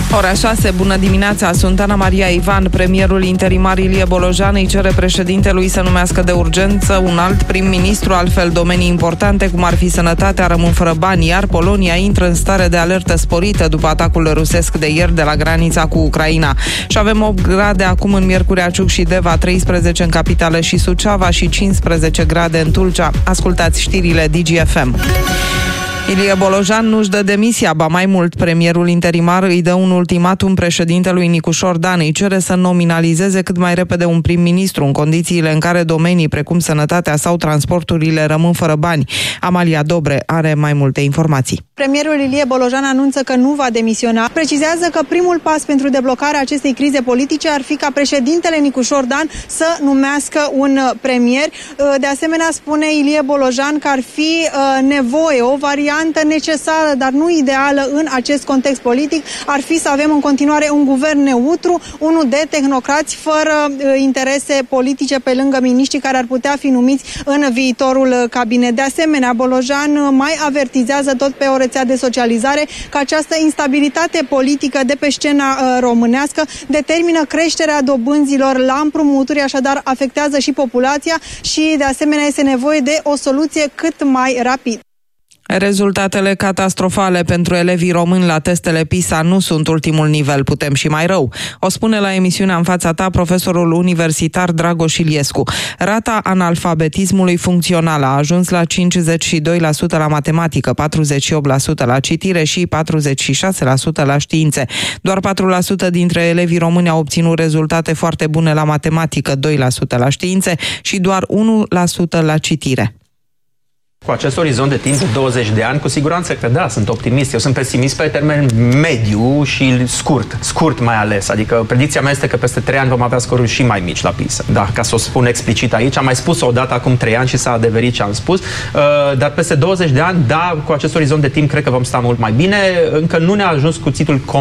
Ora 6, bună dimineața, sunt Ana Maria Ivan. Premierul interimar Ilie Bolojan îi cere președintelui să numească de urgență un alt prim-ministru, altfel domenii importante, cum ar fi sănătatea, rămân fără bani, iar Polonia intră în stare de alertă sporită după atacul rusesc de ieri de la granița cu Ucraina. Și avem 8 grade acum în Miercurea Ciuc și Deva, 13 în capitală și Suceava și 15 grade în Tulcea. Ascultați știrile DGFM. Ilie Bolojan nu-și dă demisia, ba mai mult, premierul interimar îi dă un ultimatum președintelui Nicușor Dan, îi cere să nominalizeze cât mai repede un prim-ministru în condițiile în care domenii precum sănătatea sau transporturile rămân fără bani. Amalia Dobre are mai multe informații. Premierul Ilie Bolojan anunță că nu va demisiona. Precizează că primul pas pentru deblocarea acestei crize politice ar fi ca președintele Nicușor Dan să numească un premier. De asemenea, spune Ilie Bolojan că ar fi nevoie, o variantă necesară, dar nu ideală în acest context politic, ar fi să avem în continuare un guvern neutru, unul de tehnocrați fără interese politice pe lângă miniștri care ar putea fi numiți în viitorul cabinet. De asemenea, Bolojan mai avertizează tot pe o rețea de socializare că această instabilitate politică de pe scena românească determină creșterea dobânzilor la împrumuturi, așadar afectează și populația și de asemenea este nevoie de o soluție cât mai rapid. Rezultatele catastrofale pentru elevii români la testele PISA nu sunt ultimul nivel, putem și mai rău. O spune la emisiunea În fața ta profesorul universitar Dragoș Iliescu. Rata analfabetismului funcțional a ajuns la 52% la matematică, 48% la citire și 46% la științe. Doar 4% dintre elevii români au obținut rezultate foarte bune la matematică, 2% la științe și doar 1% la citire. Cu acest orizont de timp de 20 de ani, cu siguranță că da, sunt optimist. Eu sunt pesimist pe termen mediu și scurt mai ales. Adică predicția mea este că peste 3 ani vom avea scoruri și mai mici la PISA. Da, ca să o spun explicit aici, am mai spus-o odată acum 3 ani și s-a adeverit ce am spus, dar peste 20 de ani, da, cu acest orizont de timp cred că vom sta mult mai bine. Încă nu ne-a ajuns cuțitul